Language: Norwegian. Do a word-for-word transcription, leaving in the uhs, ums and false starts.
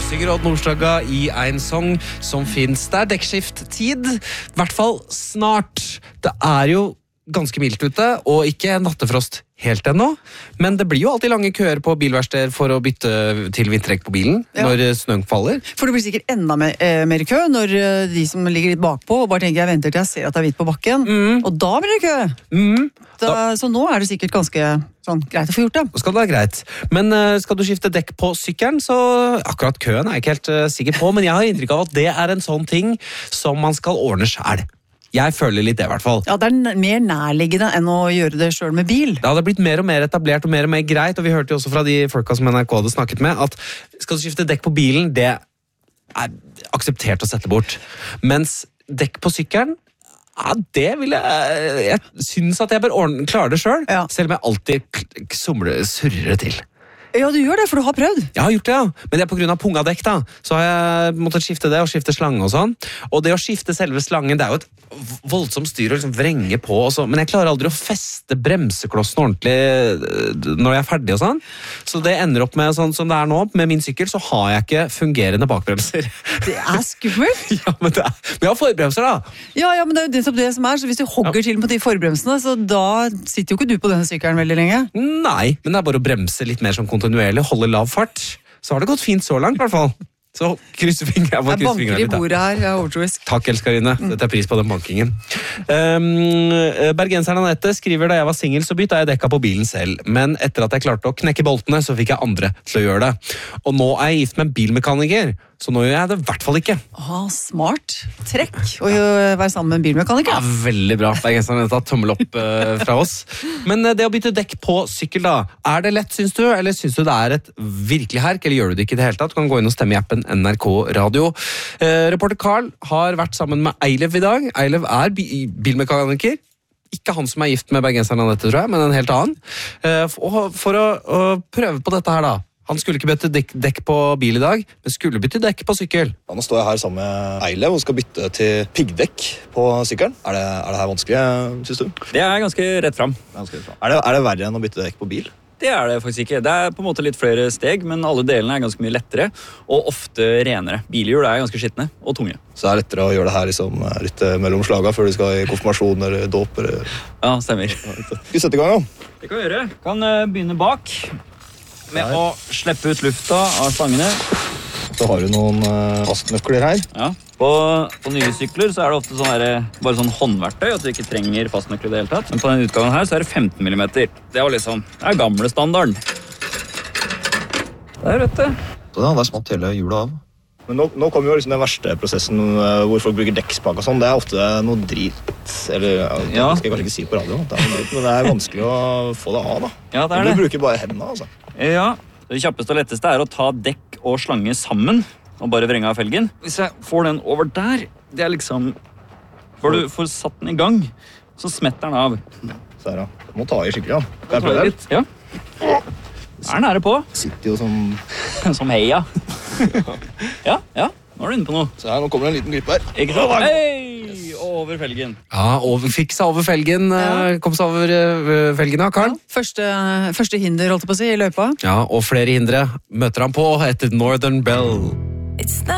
synger Odd Nordstoga i en sang som finnes. Det er dekkskift-tid, i hvert fall snart. Det er jo ganske mildt ute, og ikke nattefrost helt ennå, men det blir jo alltid lange køer på bilverksteder for å bytte til vinterdekk på bilen ja. Når snøen faller. For det blir sikkert enda mer, eh, mer kø når de som ligger litt bakpå og bare tenker jeg venter til jeg ser at det er hvitt på bakken, mm. og da blir det kø. Mm. Da, da. Så nå er det sikkert ganske sånn, greit å få gjort det. Skal det være greit. Men uh, skal du skifte dekk på sykkelen, så akkurat køen er jeg ikke helt uh, sikker på, men jeg har inntrykk av at det er en sånn ting som man skal ordne selv. Jeg føler litt det i hvert fall. Ja, det er mer nærliggende enn å gjøre det selv med bil. Det hadde blitt mer og mer etablert og mer og mer greit, og vi hørte jo også fra de folka som N R K hadde snakket med, at skal du skifte dekk på bilen, det er akseptert å sette bort. Mens dekk på sykkelen, ja, det vil jeg... Jeg synes at jeg bør ordne, klare det selv, ja. Selv om jeg alltid somler, surrer det til. Ja, du gjør det, for du har prøvd. Jeg har gjort det, ja. Men det er på grunn av pungadekk, da. Så har jeg måttet skifte det, og skifte slange og sånn. Og det å skifte selve slangen, det er jo et voldsomt styr å liksom vrenge på og så. Men jeg klarer aldri å feste bremseklossen ordentlig når jeg er ferdig og sånn. Så det ender opp med, sånn som det er nå, med min sykkel, så har jeg ikke fungerende bakbremser. Det er skummelt. Ja, men det er... Men jeg har forbremser, da. Ja, ja, men det er jo det som, det som er, så hvis du hogger ja. Til på de forbremsene, så da sitter jo ikke du på denne sykkelen veldig lenge. Nei, men det er bare å bremse litt mer som kontinuerlig, holde lav fart. Så har det gått fint så langt, i hvert fall. Så krysser fingeren. Jeg, jeg banker i bordet her, jeg er overtroisk. Takk, elskarine. Dette er pris på den bankingen. Um, Bergenseren Annette skriver da jeg var single, så bytta jeg dekka på bilen selv. Men etter at jeg klarte å knekke boltene, så fikk jeg andre til å gjøre det. Og nå er jeg gift med en bilmekaniker, så nå gjør jeg det i hvert fall ikke. Ah, smart. Trekk å være sammen med en bilmekaniker. Ja, veldig bra. Bergenseren Annette har tommel opp uh, fra oss. Men uh, det å bytte dekk på sykkel da, er det lett, syns du? Eller syns du det er et virkelig herk, eller gjør du det ikke i det hele tatt? Du kan gå inn og stemme i appen N R K Radio. Eh, reporter Carl har vært sammen med Eilev i dag. Eilev er bi- bilmekaniker. Ikke han som er gift med bergenseren Annette, tror jeg, men en helt annen. Eh, for, for å, å prøve på dette her da. Han skulle ikke bytte dekk, dekk på bil i dag, men skulle bytte dekk på sykkel. Ja, nå står jeg her sammen med Eilev og skal bytte til piggdekk på sykkelen. Er det, er det her vanskelig, synes du? Det er ganske rett frem. Ganske rett frem. Er, det, er det verre enn å bytte dekk på bil? Det er det faktisk ikke. Det er på en måte litt flere steg, men alle delene er ganske mye lettere og ofte renere. Bilhjul er ganske skittende og tunge. Så det er lettere å gjøre det her liksom, litt mellom slaga før du skal i konfirmasjon eller dåp? Eller... Ja, stemmer. Skal vi sette i gang, da? Det kan vi gjøre. Vi kan begynne bak med å slippe ut lufta av stangene. Så har du noen fastnøkler her. Ja. På, på nye sykler så er det ofte sånn der, bare sånn håndverktøy, at du ikke trenger fastnøkler i det hele tatt. Men på denne utgaven her så er det femten millimeter. Det var liksom, det er gamle standarden. Der, vet du. Så det er smått hele hjulet av. Men nå, nå kommer jo liksom den verste prosessen hvor folk bruker dekkspak og sånn. Det er ofte noe drit. Eller, ja. Det skal jeg kanskje ikke si på radio, det er noe drit, men det er vanskelig å få det av, da. Ja, det er det. Du bruker bare hendene, altså. Ja, det kjappeste og letteste er å ta dekk og slange sammen og bare vrenge av felgen. Hvis jeg får den over der, det er liksom... Får du får satt den i gang, så smetter den av. Så her da. Du må ta i skikkelig, da. Kan jeg prøve det? Ja. Er den nære på? Sitter jo som... som heia. Ja, ja. Nå er du inne på noe. Så her, nå kommer det en liten glipp her. Ikke sant? Hei! Over felgen. Ja, over, fikk seg over felgen. Ja. Kom seg over uh, felgen, ja, Karl. Ja, første, første hinder, holdt jeg på å si, i løypa. Ja, og flere hindre møter han på etter Northern Bell.